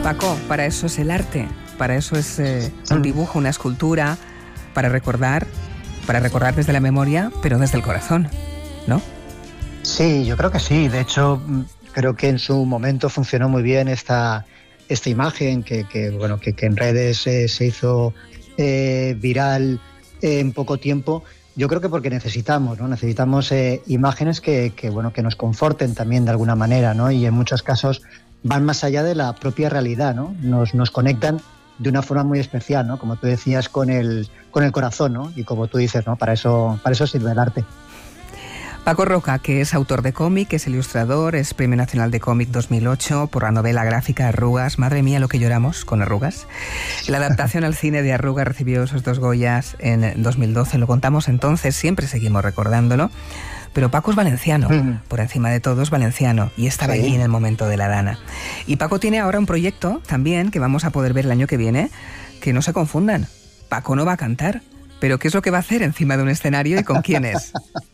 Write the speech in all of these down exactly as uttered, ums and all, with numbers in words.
Paco, para eso es el arte, para eso es eh, un dibujo, una escultura, para recordar, para recordar desde la memoria, pero desde el corazón, ¿no? Sí, yo creo que sí. De hecho, creo que en su momento funcionó muy bien esta, esta imagen que, que, bueno, que, que en redes eh, se hizo eh, viral eh, en poco tiempo. Yo creo que porque necesitamos, ¿no? Necesitamos eh, imágenes que, que, bueno, que nos conforten también de alguna manera, ¿no? Y en muchos casos van más allá de la propia realidad, ¿no? Nos, nos conectan de una forma muy especial, ¿no? Como tú decías, con el, con el corazón, ¿no? Y como tú dices, ¿no? Para eso, para eso sirve el arte. Paco Roca, que es autor de cómic, es ilustrador, es Premio Nacional de Cómic dos mil ocho por la novela gráfica Arrugas. Madre mía, lo que lloramos con Arrugas. La adaptación al cine de Arrugas recibió esos dos Goyas en dos mil doce. Lo contamos entonces, siempre seguimos recordándolo. Pero Paco es valenciano, uh-huh. por encima de todo es valenciano, y estaba sí. allí en el momento de la Dana. Y Paco tiene ahora un proyecto también que vamos a poder ver el año que viene, que no se confundan. Paco no va a cantar. ¿Pero qué es lo que va a hacer encima de un escenario y con quién es?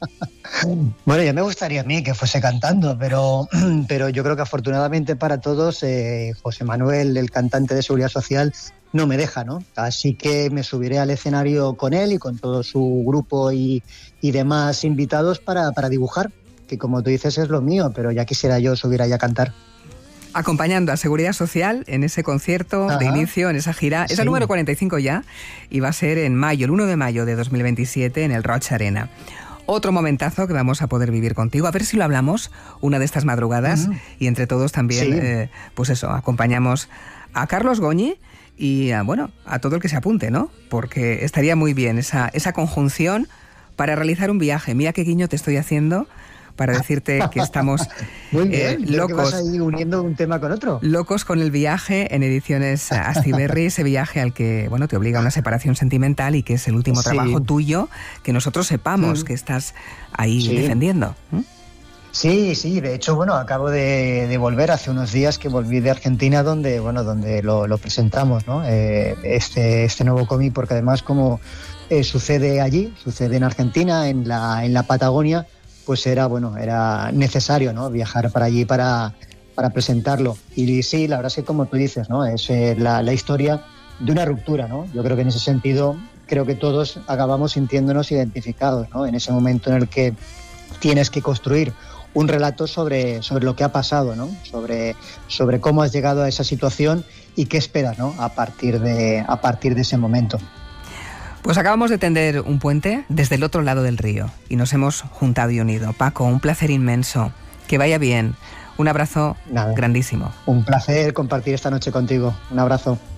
Bueno, ya me gustaría a mí que fuese cantando, pero, pero yo creo que afortunadamente para todos, eh, José Manuel, el cantante de Seguridad Social, no me deja, ¿no? Así que me subiré al escenario con él y con todo su grupo y, y demás invitados para, para dibujar, que como tú dices es lo mío, pero ya quisiera yo subir allá a cantar. Acompañando a Seguridad Social en ese concierto Ajá. de inicio, en esa gira. Es sí. el número cuarenta y cinco ya y va a ser en mayo, el uno de mayo de dos mil veintisiete en el Roig Arena. Otro momentazo que vamos a poder vivir contigo. A ver si lo hablamos una de estas madrugadas uh-huh. y entre todos también, sí. eh, pues eso, acompañamos a Carlos Goñi y a, bueno, a todo el que se apunte, ¿no? Porque estaría muy bien esa, esa conjunción para realizar un viaje. Mira qué guiño te estoy haciendo para decirte que estamos Muy bien, eh, locos. Que vas ahí uniendo un tema con otro. Locos con el viaje en Ediciones Astiberri, ese viaje al que, bueno, te obliga a una separación sentimental y que es el último sí. trabajo tuyo, que nosotros sepamos mm. que estás ahí sí. defendiendo. ¿Mm? Sí, sí, de hecho, bueno, acabo de, de volver hace unos días que volví de Argentina donde, bueno, donde lo, lo presentamos, ¿no? Eh, este, este nuevo cómic, porque además como eh, sucede allí, sucede en Argentina, en la, en la Patagonia, pues era, bueno, era necesario, ¿no? Viajar para allí para, para presentarlo. Y sí, la verdad es que como tú dices, ¿no? Es eh, la, la historia de una ruptura, ¿no? Yo creo que en ese sentido, creo que todos acabamos sintiéndonos identificados, ¿no? En ese momento en el que tienes que construir un relato sobre, sobre lo que ha pasado, ¿no? Sobre, sobre cómo has llegado a esa situación y qué esperas, ¿no? A partir de, a partir de ese momento. Pues acabamos de tender un puente desde el otro lado del río y nos hemos juntado y unido. Paco, un placer inmenso. Que vaya bien. Un abrazo Nada. grandísimo. Un placer compartir esta noche contigo. Un abrazo.